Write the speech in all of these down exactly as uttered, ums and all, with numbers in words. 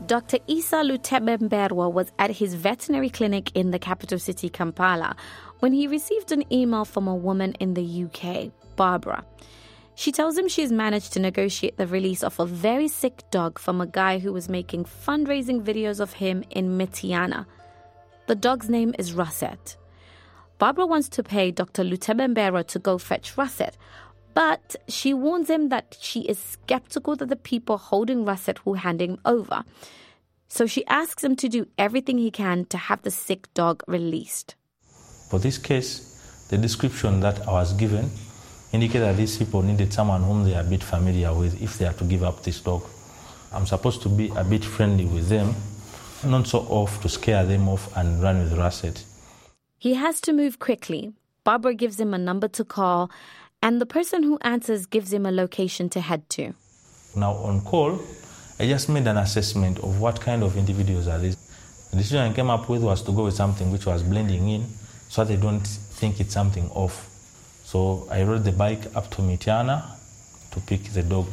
Doctor Isa Lutebemberwa was at his veterinary clinic in the capital city, Kampala, when he received an email from a woman in the U K, Barbara. She tells him she's managed to negotiate the release of a very sick dog from a guy who was making fundraising videos of him in Mityana. The dog's name is Russet. Barbara wants to pay Doctor Lutebemberwa to go fetch Russet, but she warns him that she is skeptical that the people holding Russet will hand him over. So she asks him to do everything he can to have the sick dog released. For this case, the description that I was given indicated that these people needed someone whom they are a bit familiar with if they are to give up this dog. I'm supposed to be a bit friendly with them, not so off to scare them off and run with Russet. He has to move quickly. Barbara gives him a number to call, and the person who answers gives him a location to head to. Now on call, I just made an assessment of what kind of individuals are these. The decision I came up with was to go with something which was blending in so they don't think it's something off. So I rode the bike up to Mityana to pick the dog.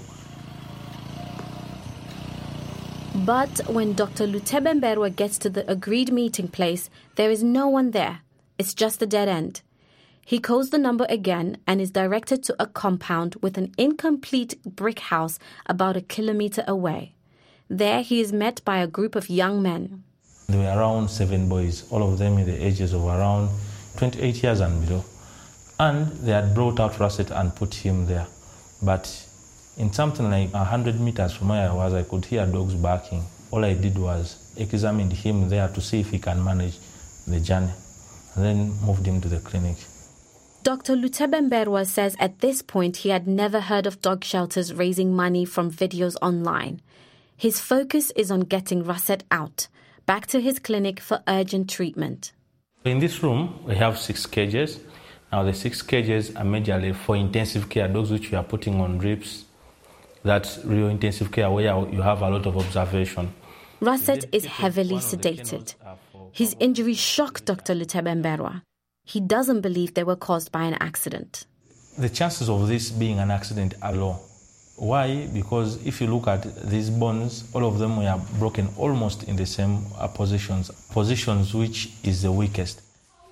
But when Doctor Lutebemberwa gets to the agreed meeting place, there is no one there. It's just a dead end. He calls the number again and is directed to a compound with an incomplete brick house about a kilometer away. There he is met by a group of young men. There were around seven boys, all of them in the ages of around twenty-eight years and below. And they had brought out Russet and put him there. But in something like one hundred meters from where I was, I could hear dogs barking. All I did was examine him there to see if he can manage the journey, and then moved him to the clinic. Doctor Lutebemberwa says at this point he had never heard of dog shelters raising money from videos online. His focus is on getting Russet out, back to his clinic for urgent treatment. In this room, we have six cages. Now the six cages are majorly for intensive care dogs, which we are putting on drips. That's real intensive care where you have a lot of observation. Russet is heavily sedated. His injuries shock Doctor Lutebemberwa. He doesn't believe they were caused by an accident. The chances of this being an accident are low. Why? Because if you look at these bones, all of them were broken almost in the same positions, positions which is the weakest.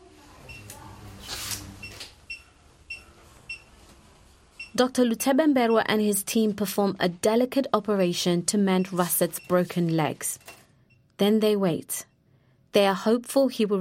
Doctor Lutebemberwa and his team perform a delicate operation to mend Russet's broken legs. Then they wait. They are hopeful he will